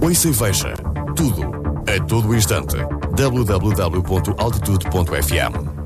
Ouça e veja tudo, a todo instante. www.altitude.fm